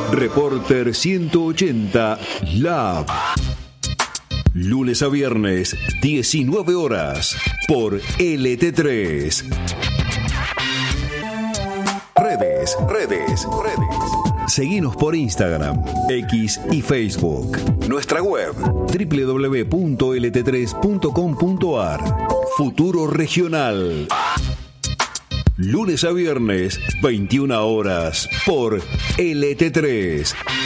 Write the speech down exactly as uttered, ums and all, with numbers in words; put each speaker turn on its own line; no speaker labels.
Reporter ciento ochenta Lab. Lunes a viernes, diecinueve horas, por L T tres. Redes, redes, redes. Seguinos por Instagram, X y Facebook. Nuestra web, doble u doble u doble u punto l t tres punto com punto a r. Futuro Regional. Lunes a viernes, veintiuna horas, por L T tres.